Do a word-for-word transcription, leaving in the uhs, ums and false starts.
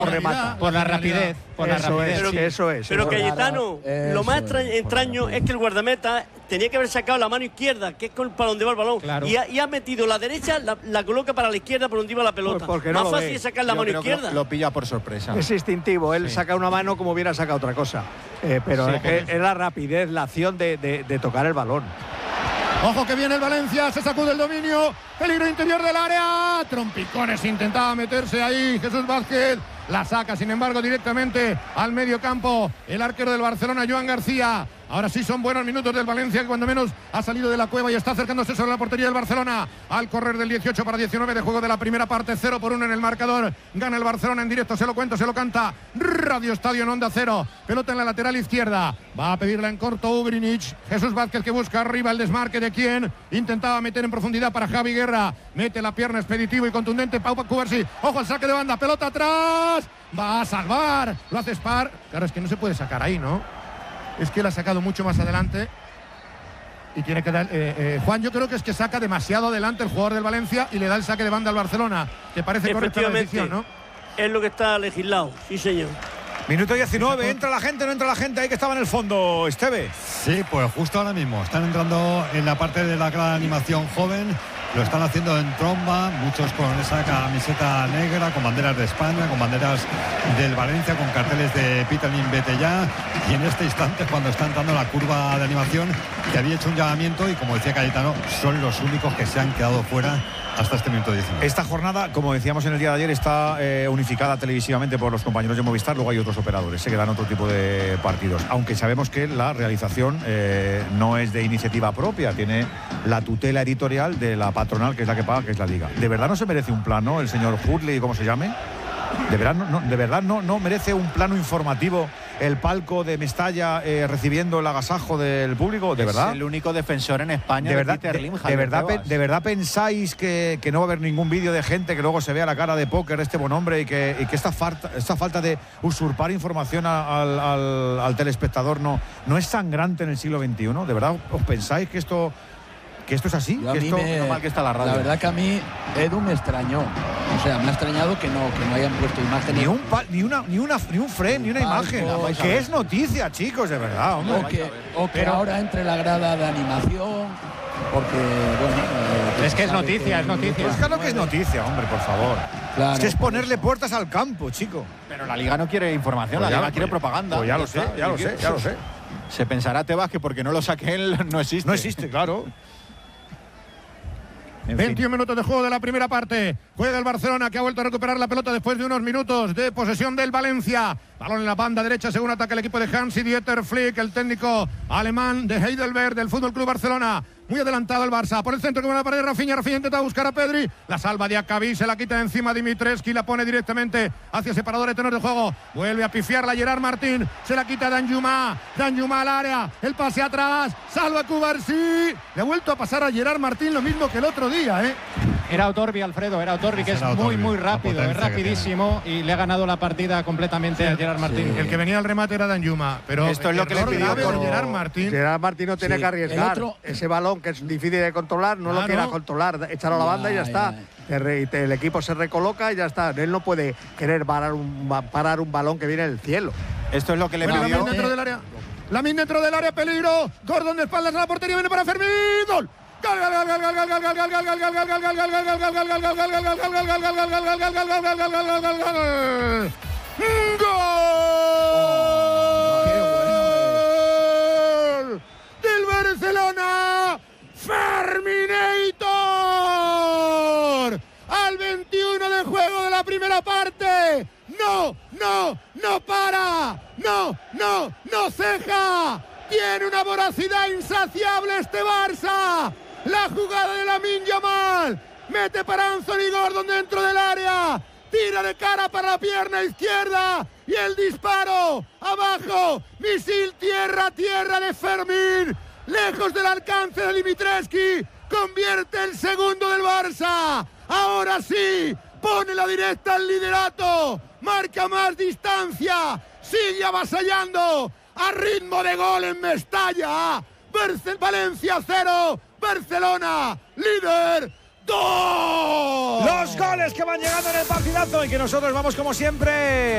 remata. Por la rapidez, por la eso rapidez. Es, Pero, sí, eso es. Pero eso Cayetano, es. lo más extraño, extraño es que el guardameta tenía que haber sacado la mano izquierda, que es con, para donde va el balón. Claro. Y, ha, y ha metido la derecha, la, la coloca para la izquierda, por donde iba la pelota. Pues porque no más lo fácil ve. es sacar la Yo mano creo que izquierda. Lo, lo pilla por sorpresa. Es instintivo, él Sí. saca una mano como hubiera sacado otra cosa. Eh, pero Sí, es, que es la rapidez, la acción de, de, de tocar el balón. Ojo que viene el Valencia, se sacude el dominio, peligro interior del área, trompicones, intentaba meterse ahí Jesús Vázquez, la saca sin embargo directamente al medio campo el arquero del Barcelona, Joan García. Ahora sí son buenos minutos del Valencia, que cuando menos ha salido de la cueva y está acercándose sobre la portería del Barcelona. Al correr del dieciocho para diecinueve de juego de la primera parte, cero por uno en el marcador. Gana el Barcelona en directo, se lo cuento, se lo canta Radio Estadio en Onda Cero. Pelota en la lateral izquierda. Va a pedirla en corto Ugrinic. Jesús Vázquez que busca arriba el desmarque de quien intentaba meter en profundidad para Javi Guerra. Mete la pierna expeditivo y contundente Pau Cubarsí. Ojo al saque de banda, pelota atrás. Va a salvar. Lo hace Spar. Claro, es que no se puede sacar ahí, ¿no? Es que él ha sacado mucho más adelante y tiene que dar eh, eh, Juan, yo creo que es que saca demasiado adelante el jugador del Valencia y le da el saque de banda al Barcelona, que parece correcta la decisión, ¿no? Es lo que está legislado, sí señor. Minuto diecinueve, entra la gente, no entra la gente, ahí que estaba en el fondo, Esteve. Sí, pues justo ahora mismo están entrando en la parte de la gran animación joven. Lo están haciendo en tromba, muchos con esa camiseta negra, con banderas de España, con banderas del Valencia, con carteles de Pitanin Vete Ya. Y en este instante, cuando está entrando la curva de animación, que había hecho un llamamiento y, como decía Cayetano, son los únicos que se han quedado fuera hasta este minuto diecinueve. Esta jornada, como decíamos en el día de ayer, está eh, unificada televisivamente por los compañeros de Movistar. Luego hay otros operadores, se que dan otro tipo de partidos. Aunque sabemos que la realización eh, no es de iniciativa propia, tiene la tutela editorial de la patronal, que es la que paga, que es la Liga. ¿De verdad no se merece un plano el señor Hurley, como se llame? ¿De verdad no, no, de verdad no, no merece un plano informativo el palco de Mestalla eh, recibiendo el agasajo del público? ¿De verdad? Es el único defensor en España de de, verdad, Peter de, Lim, de, verdad pe, ¿De verdad pensáis que, que no va a haber ningún vídeo de gente que luego se vea la cara de póker de este buen hombre y que, y que esta, falta, esta falta de usurpar información a, al, al, al telespectador no, no es sangrante en el siglo veintiuno? ¿De verdad os pensáis que esto... que esto es así? Yo a que mí esto, me, no mal que está la radio. La verdad que a mí Edu me extrañó. O sea, me ha extrañado que no, que no hayan puesto imágenes. Ni un, pa, ni una, ni una, ni un frame, ni una imagen. Que es noticia, chicos, de verdad, hombre. O que, o que Pero, ahora entre la grada de animación. Porque, bueno. Eh, es que es noticia, que, es noticia. Pues claro que es noticia, hombre, por favor. Claro, es que es ponerle puertas al campo, chico. Pero la Liga no quiere información, pues la Liga ya, quiere pues, propaganda. Pues ya lo sé, ya lo sé, ya lo sé. Se pensará Tebas que porque no lo saque él no existe. No existe, claro. En veintiún fin. Minutos de juego de la primera parte. Juega el Barcelona, que ha vuelto a recuperar la pelota después de unos minutos de posesión del Valencia. Balón en la banda derecha según ataca el equipo de Hansi-Dieter Flick, el técnico alemán de Heidelberg del Fútbol Club Barcelona. Muy adelantado el Barça. Por el centro, como la pared, Rafinha. Rafinha intenta buscar a Pedri. La salva de Akabi, se la quita de encima Dimitrescu, la pone directamente hacia separador de tenor de juego. Vuelve a pifiarla Gerard Martín. Se la quita Danjuma. Danjuma al área. El pase atrás. Salva Cubarsí. Le ha vuelto a pasar a Gerard Martín lo mismo que el otro día, ¿eh? Era Otorbi, Alfredo, era Otorbi, que es muy, muy rápido, es rapidísimo y le ha ganado la partida completamente sí, a Gerard Martín. Sí. El que venía al remate era Danjuma, pero esto es lo que le pidió por Gerard Martín. Gerard Martín no tiene sí. que arriesgar. Otro... Ese balón que es difícil de controlar, no claro. lo quiera controlar, echarlo a la banda ya, y ya está. Ya. Te, te, el equipo se recoloca y ya está. Él no puede querer parar un, parar un balón que viene del cielo. Esto es lo que le bueno, pidió. Lamin dentro del área. Lamin dentro del área, peligro. Gordon de espaldas a la portería, viene para Fermín. ¡Gol! del Barcelona, Ferminator, al veintiuno de juego de la primera parte. No, no, no para, no, no, no ceja. Tiene una voracidad insaciable este Barça. La jugada de Lamine Yamal. Mete para Anthony Gordon dentro del área. Tira de cara para la pierna izquierda. Y el disparo. Abajo. Misil tierra, tierra de Fermín. Lejos del alcance de Dimitrescu. Convierte el segundo del Barça. Ahora sí. Pone la directa al liderato. Marca más distancia. Sigue avasallando. A ritmo de gol en Mestalla. Valencia cero. Barcelona, líder, dos. Los goles que van llegando en el partidazo y que nosotros vamos como siempre